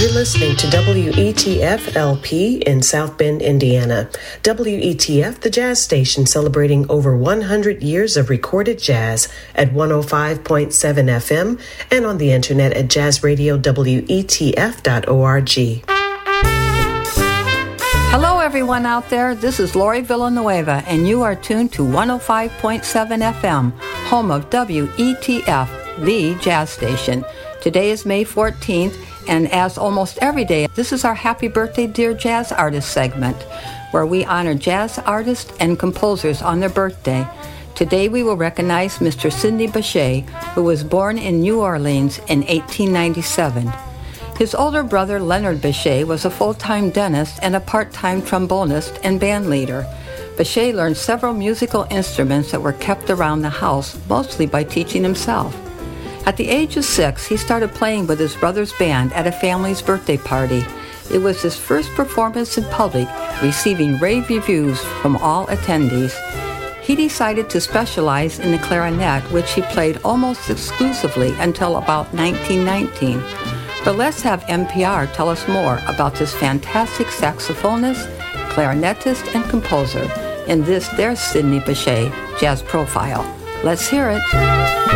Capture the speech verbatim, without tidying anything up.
You're listening to W E T F L P in South Bend, Indiana. W E T F, the jazz station celebrating over one hundred years of recorded jazz at one oh five point seven F M and on the internet at jazz radio W E T F dot org. Hello, everyone out there. This is Lori Villanueva, and you are tuned to one oh five point seven F M, home of W E T F, the jazz station. Today is May fourteenth, and as almost every day, this is our Happy Birthday Dear Jazz Artist segment, where we honor jazz artists and composers on their birthday. Today we will recognize Mister Sidney Bechet, who was born in New Orleans in eighteen ninety-seven. His older brother Leonard Bechet was a full-time dentist and a part-time trombonist and band leader. Bechet learned several musical instruments that were kept around the house, mostly by teaching himself. At the age of six, he started playing with his brother's band at a family's birthday party. It was his first performance in public, receiving rave reviews from all attendees. He decided to specialize in the clarinet, which he played almost exclusively until about nineteen nineteen. But let's have N P R tell us more about this fantastic saxophonist, clarinetist, and composer in this, their Sidney Bechet Jazz Profile. Let's hear it.